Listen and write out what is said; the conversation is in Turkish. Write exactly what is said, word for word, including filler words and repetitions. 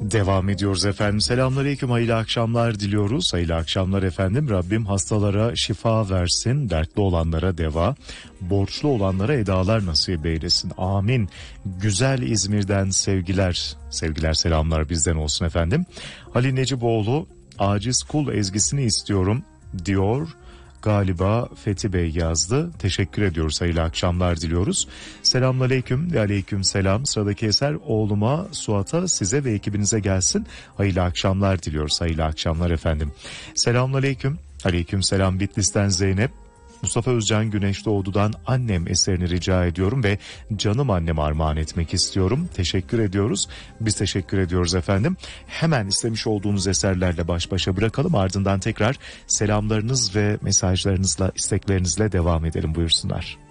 Devam ediyoruz efendim. Selamünaleyküm, hayırlı akşamlar diliyoruz. Hayırlı akşamlar efendim. Rabbim hastalara şifa versin, dertli olanlara deva, borçlu olanlara edalar nasip eylesin. Amin. Güzel İzmir'den sevgiler, sevgiler selamlar bizden olsun efendim. Ali Neciboğlu, aciz kul ezgisini istiyorum diyor. Galiba Fethi Bey yazdı. Teşekkür ediyoruz. Hayırlı akşamlar diliyoruz. Selamünaleyküm ve aleyküm selam. Sıradaki eser oğluma, Suat'a, size ve ekibinize gelsin. Hayırlı akşamlar diliyoruz. Hayırlı akşamlar efendim. Selamünaleyküm. Aleyküm selam. Bitlis'ten Zeynep. Mustafa Özcan Güneşdoğdu'dan Annem eserini rica ediyorum ve canım anneme armağan etmek istiyorum. Teşekkür ediyoruz. Biz teşekkür ediyoruz efendim. Hemen istemiş olduğunuz eserlerle baş başa bırakalım. Ardından tekrar selamlarınız ve mesajlarınızla, isteklerinizle devam edelim, buyursunlar.